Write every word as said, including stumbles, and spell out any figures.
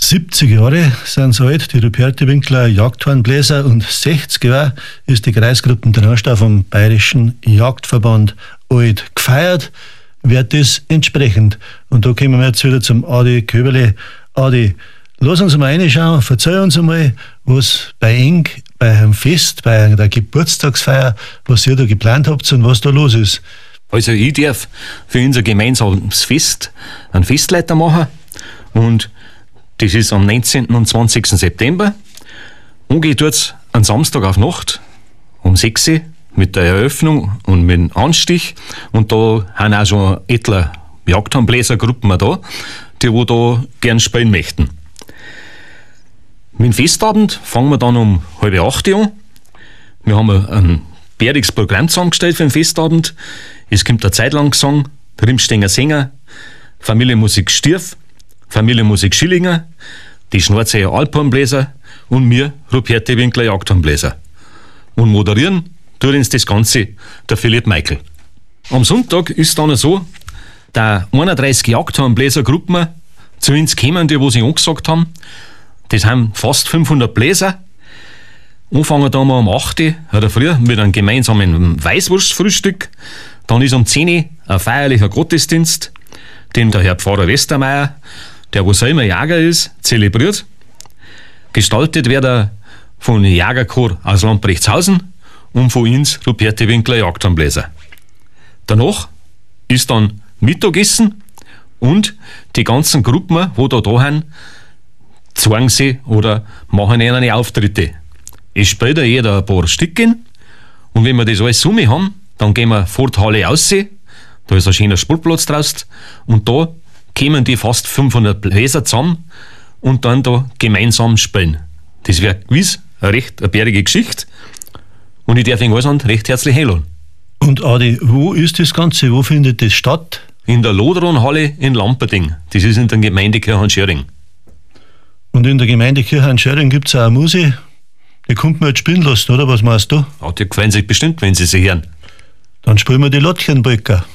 siebzig Jahre sind es alt, die Ruperti-Winkler Jagdhornbläser, und sechzig Jahre ist die Kreisgruppen Traunstein vom Bayerischen Jagdverband alt. Gefeiert wird das entsprechend. Und da kommen wir jetzt wieder zum Adi Köberle. Adi, lass uns mal reinschauen, verzeih uns einmal, was bei Eng, bei einem Fest, bei einer Geburtstagsfeier, was ihr da geplant habt und was da los ist. Also ich darf für unser gemeinsames Fest einen Festleiter machen, und das ist am neunzehnten und zwanzigsten September. Angehen tut's am Samstag auf Nacht um sechs Uhr mit der Eröffnung und mit dem Anstich, und da haben auch schon etliche Jagdhornbläsergruppen da, die wo da gern spielen möchten. Mit dem Festabend fangen wir dann um halb acht an. Wir haben ein bäriges Programm zusammengestellt für den Festabend. Es kommt eine Zeit lang Gesang, Rimstenger Sänger, Familienmusik Stierf, Familienmusik Schillinger, die Schnorzeher Alphornbläser und mir, Ruperti-Winkler Jagdhornbläser. Und moderieren tut uns das Ganze der Philipp Michael. Am Sonntag ist dann so, da einunddreißig Jagdhornbläsergruppen zu uns kommen, die wo sie angesagt haben. Das haben fast fünfhundert Bläser. Anfangen da mal um acht Uhr oder früh mit einem gemeinsamen Weißwurstfrühstück. Dann ist um zehn Uhr ein feierlicher Gottesdienst, den der Herr Pfarrer Westermeier, der wo selber Jäger ist, zelebriert. Gestaltet wird er von Jägerchor aus Lamprechtshausen und von uns Ruperti-Winkler Jagdhornbläser. Danach ist dann Mittagessen, und die ganzen Gruppen, wo da da sind, zeigen sie oder machen ihnen Auftritte. Es spielt ja jeder ein paar Stückchen, und wenn wir das alles zusammen haben, dann gehen wir vor die Halle raus, da ist ein schöner Sportplatz draus, und da kommen die fast fünfhundert Bläser zusammen und dann da gemeinsam spielen. Das wäre gewiss eine recht eine bärige Geschichte, und ich darf Ihnen alles recht herzlich einladen. Und Adi, wo ist das Ganze? Wo findet das statt? In der Lodronhalle in Lamperding. Das ist in der Gemeindekirche Schöring. Und in der Gemeindekirche Schöring gibt es auch eine Musik, die kommt man jetzt spielen lassen, oder? Was meinst du? Ja, die gefallen sich bestimmt, wenn sie sie hören. Dann spielen wir die Lottchenbrücker.